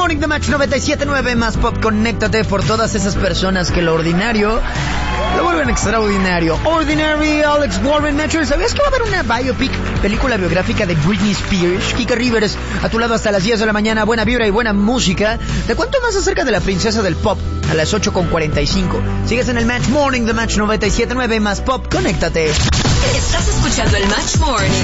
Morning, The Match 97.9 más pop. Conéctate por todas esas personas que lo ordinario lo vuelven extraordinario. Ordinary, Alex Warren Metro. ¿Sabías que va a haber una biopic, película biográfica de Britney Spears? Kika Rivers, a tu lado hasta las 10 de la mañana. Buena vibra y buena música. Te cuento más acerca de la princesa del pop a las 8:45. Sigues en el Match Morning, The Match 97.9 más pop. Conéctate. Estás escuchando el Match Morning.